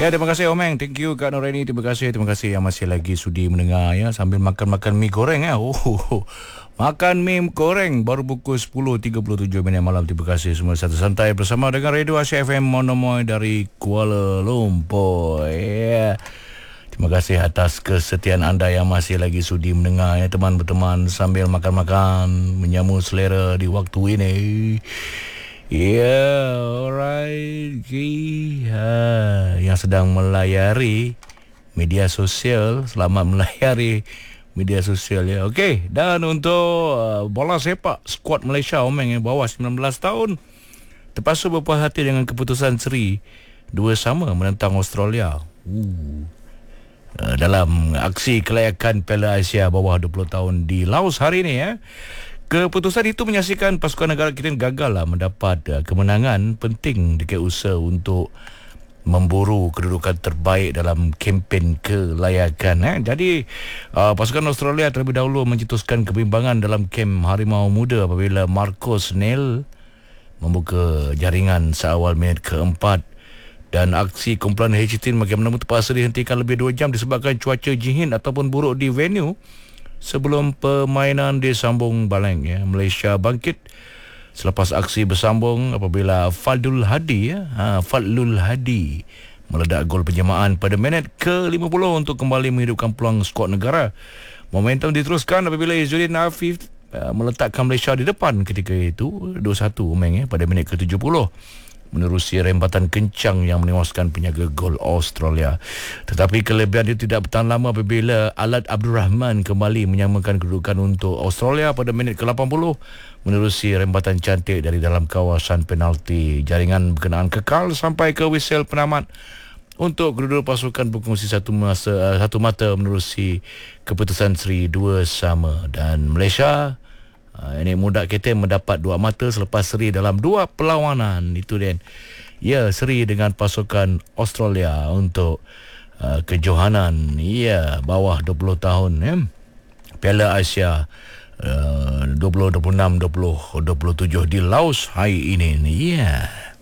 Ya, terima kasih Omeng. Thank you Kak Noreni. Terima kasih yang masih lagi sudi mendengar ya sambil makan mie goreng ya. Makan mie goreng baru pukul 10.37 malam. Terima kasih semua satu santai bersama dengan Radio Asia FM Monomoy dari Kuala Lumpur. Ya. Terima kasih atas kesetiaan anda yang masih lagi sudi mendengar ya teman-teman sambil makan-makan menyamu selera di waktu ini. Ya, alright. Yang sedang melayari media sosial, selamat melayari media sosial ya. Okey, dan untuk bola sepak skuad Malaysia Omeng yang bawah 19 tahun terpaksa berpuas hati dengan keputusan seri 2-2 menentang Australia. Dalam aksi kelayakan Piala Asia bawah 20 tahun di Laos hari ini ya. Keputusan itu menyaksikan pasukan negara kita gagal mendapat kemenangan penting dekat usaha untuk memburu kedudukan terbaik dalam kempen kelayakan. Jadi pasukan Australia terlebih dahulu mencetuskan kebimbangan dalam kem Harimau Muda apabila Marcus Neil membuka jaringan seawal minit keempat. Dan aksi kumpulan H-Team bagaimana terpaksa dihentikan lebih 2 jam disebabkan cuaca dingin ataupun buruk di venue. Sebelum permainan disambung balik ya. Malaysia bangkit selepas aksi bersambung apabila Fadlul Hadi meledak gol penjamaan pada minit ke-50 untuk kembali menghidupkan peluang skuad negara. Momentum diteruskan apabila Izzuddin Afif meletakkan Malaysia di depan ketika itu 2-1 pada minit ke-70. Menerusi rembatan kencang yang menewaskan penjaga gol Australia. Tetapi kelebihan itu tidak bertahan lama apabila Alad Abdul Rahman kembali menyamakan kedudukan untuk Australia pada minit ke-80 menerusi rembatan cantik dari dalam kawasan penalti. Jaringan berkenaan kekal sampai ke whistle penamat untuk kedua pasukan berkongsi satu mata menerusi keputusan seri 2-2 dan Malaysia ini muda kita mendapat 2 mata selepas seri dalam 2 perlawanan itu dan ya seri dengan pasukan Australia untuk kejohanan bawah 20 tahun Piala Asia 2026-2027 di Laos hari ini.